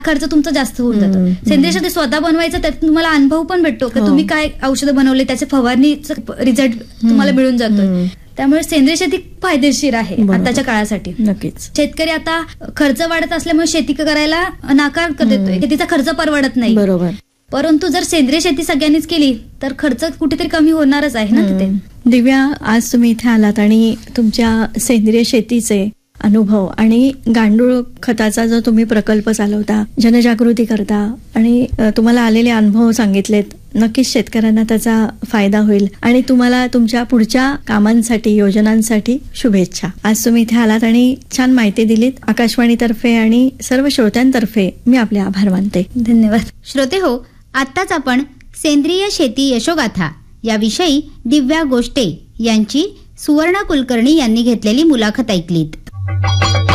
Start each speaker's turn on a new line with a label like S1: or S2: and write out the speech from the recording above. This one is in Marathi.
S1: खर्च तुमचा जास्त होऊन जातो. सेंद्रिय शेती स्वतः बनवायचं, त्यात तुम्हाला अनुभव पण भेटतो की तुम्ही काय औषधं बनवले, त्याचे फवारणीचा रिझल्ट तुम्हाला मिळून जातो. त्यामुळे सेंद्रिय शेती फायदेशीर आहे आताच्या काळासाठी.
S2: नक्कीच.
S1: शेतकरी आता खर्च वाढत असल्यामुळे शेती करायला नाकार देतोय, शेतीचा खर्च परवडत नाही.
S2: बरोबर.
S1: परंतु जर सेंद्रिय शेती सगळ्यांनीच केली तर खर्च कुठेतरी कमी होणारच आहे ना तिथे.
S2: दिव्या, आज तुम्ही इथे आलात आणि तुमच्या सेंद्रिय शेतीचे अनुभव आणि गांडूळ खताचा जो तुम्ही प्रकल्प चालवता, जनजागृती करता आणि तुम्हाला आलेले अनुभव सांगितलेत, नक्कीच शेतकऱ्यांना त्याचा फायदा होईल आणि तुम्हाला तुमच्या पुढच्या कामांसाठी, योजनांसाठी शुभेच्छा. आज तुम्ही इथे आलात आणि छान माहिती दिलीत. आकाशवाणीतर्फे आणि सर्व श्रोत्यांतर्फे मी आपले आभार मानते.
S1: धन्यवाद.
S3: श्रोते हो, आत्ताच आपण सेंद्रिय शेती यशोगाथा याविषयी दिव्या गोष्टे यांची सुवर्णा कुलकर्णी यांनी घेतलेली मुलाखत ऐकलीत.